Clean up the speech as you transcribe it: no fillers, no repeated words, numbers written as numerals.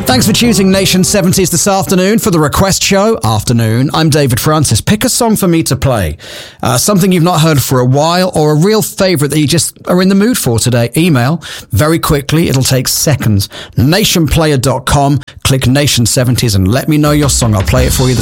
Thanks for choosing Nation 70s this afternoon for the Request Show. Afternoon, I'm David Francis. Pick a song for me to play. Something you've not heard for a while, or a real favourite that you just are in the mood for today. Email very quickly. It'll take seconds. Nationplayer.com. Click Nation 70s and let me know your song. I'll play it for you this